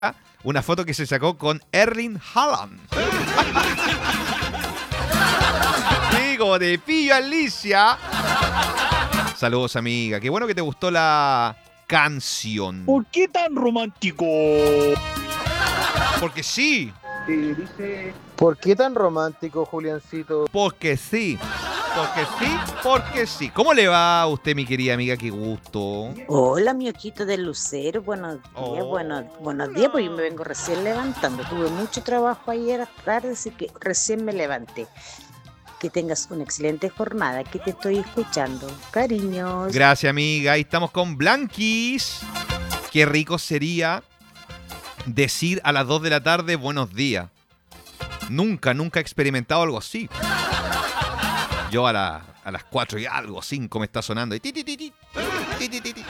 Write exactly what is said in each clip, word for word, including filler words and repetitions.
una foto que se sacó con Erling Haaland. Digo, de pillo Alicia. Saludos, amiga. Qué bueno que te gustó la canción. ¿Por qué tan romántico? Porque sí. Eh, dice... ¿Por qué tan romántico, Juliancito? Porque sí. Porque sí, porque sí. ¿Cómo le va a usted, mi querida amiga? Qué gusto. Hola, mi Oquito del Lucero. Buenos días, Oh. buenos, buenos días, porque yo me vengo recién levantando. Tuve mucho trabajo ayer tarde, así que recién me levanté. Que tengas una excelente jornada, que te estoy escuchando. Cariños. Gracias, amiga. Ahí estamos con Blanquis. Qué rico sería decir a las dos de la tarde buenos días. Nunca, nunca he experimentado algo así. Yo a, la, a las cuatro y algo, cinco me está sonando. Y, ti, ti, ti, ti, ti, ti, ti, ti.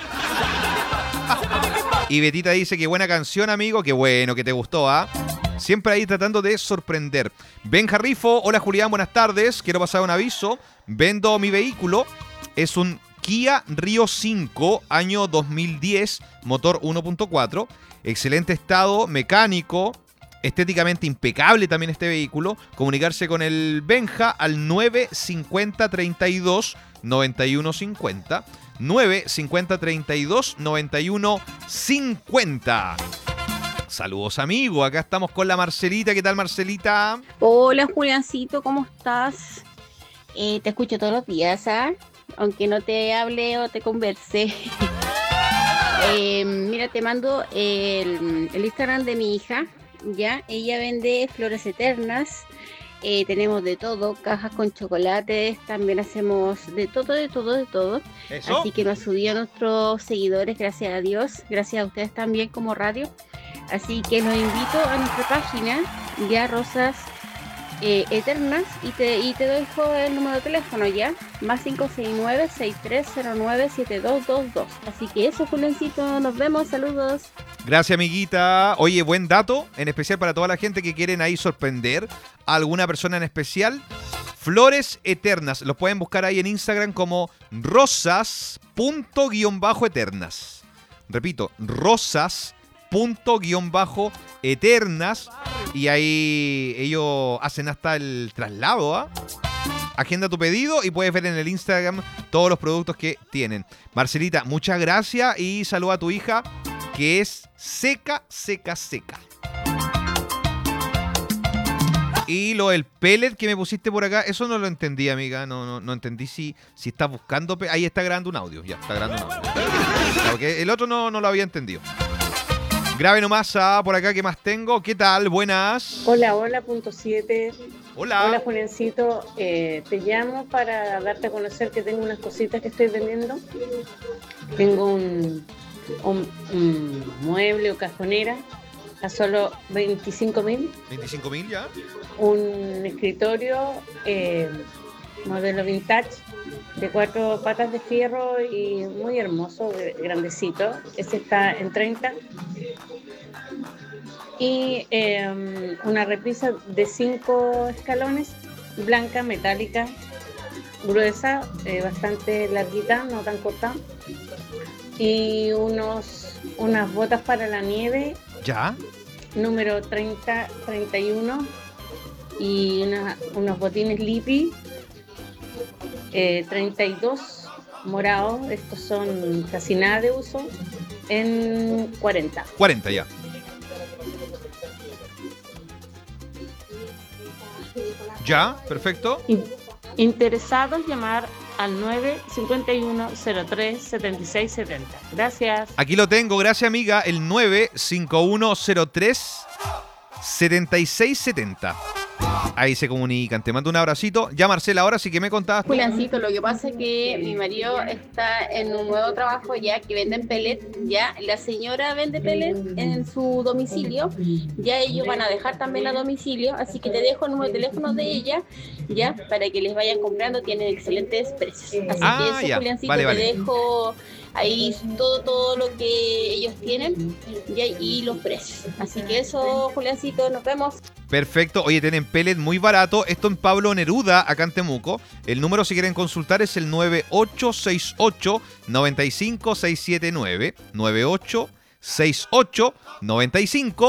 Y Betita dice que buena canción, amigo. Qué bueno, que te gustó, ¿ah? Siempre ahí tratando de sorprender. Benja Rifo, hola Julián, buenas tardes. Quiero pasar un aviso. Vendo mi vehículo. Es un Kia Rio cinco, año dos mil diez, motor uno punto cuatro. Excelente estado mecánico. Estéticamente impecable también este vehículo. Comunicarse con el Benja al nueve cincuenta treinta y dos noventa y uno cincuenta. nueve cincuenta treinta y dos noventa y uno cincuenta. Saludos, amigo. Acá estamos con la Marcelita. ¿Qué tal, Marcelita? Hola, Juliancito, ¿cómo estás? Eh, te escucho todos los días, ¿ah? Aunque no te hable o te converse. eh, mira, te mando el, el Instagram de mi hija. Ya, ella vende flores eternas, eh, tenemos de todo, cajas con chocolates, también hacemos de todo, de todo, de todo. ¿Eso? Así que nos subió a nuestros seguidores, gracias a Dios, gracias a ustedes también como radio. Así que los invito a nuestra página, ya Rosas eh, Eternas, y te, y te dejo el número de teléfono ya, más cinco seis nueve, seis tres cero nueve, siete dos dos dos. Así que eso, Julencito, nos vemos, saludos. Gracias, amiguita. Oye, buen dato, en especial para toda la gente que quieren ahí sorprender a alguna persona en especial. Flores Eternas, los pueden buscar ahí en Instagram como rosas punto guión bajo eternas. Repito, rosas punto guión bajo eternas. Y ahí ellos hacen hasta el traslado, ¿ah? Agenda tu pedido y puedes ver en el Instagram todos los productos que tienen. Marcelita, muchas gracias y saluda a tu hija, que es seca, seca, seca. Y lo del pellet que me pusiste por acá, eso no lo entendí, amiga. No, no, no entendí si, si estás buscando... Pe- Ahí está grabando un audio, ya, está grabando un audio. Porque el otro no, no lo había entendido. Grabe nomás, ah, por acá, ¿qué más tengo? ¿Qué tal? Buenas. Hola, hola, punto siete. Hola. Hola, Juliancito. Eh, te llamo para darte a conocer que tengo unas cositas que estoy vendiendo. Tengo un, un, un mueble o cajonera a solo veinticinco mil. ¿veinticinco mil ya? Un escritorio eh, modelo vintage de cuatro patas de fierro y muy hermoso, grandecito. Ese está en treinta. Y eh, una repisa de cinco escalones, blanca, metálica, gruesa, eh, bastante larguita, no tan corta. Y unos, unas botas para la nieve. ¿Ya? Número treinta, treinta y uno. Y una, unos botines Lipi, eh, treinta y dos, morados. Estos son casi nada de uso, en cuarenta. cuarenta ya. Ya, perfecto. Interesados, llamar al nueve cinco uno cero tres siete seis siete cero. Gracias. Aquí lo tengo, gracias, amiga. El nueve cinco uno cero tres siete seis siete cero. Ahí se comunican. Te mando un abracito. Ya, Marcela, ahora sí que me contabas tú. Juliancito, lo que pasa es que mi marido está en un nuevo trabajo ya que venden pellet, ya la señora vende pellet en su domicilio, ya ellos van a dejar también a domicilio, así que te dejo el número de teléfono de ella, ya, para que les vayan comprando, tienen excelentes precios. Así Ah, que eso, ya. Juliancito, Vale, te vale. dejo ahí todo, todo lo que ellos tienen ya, y los precios. Así que eso, Juliancito, nos vemos. Perfecto. Oye, tienen pellet muy barato. Esto en Pablo Neruda, acá en Temuco. El número, si quieren consultar, es el nueve ocho seis ocho nueve cinco seis siete nueve. nueve ocho seis ocho nueve cinco.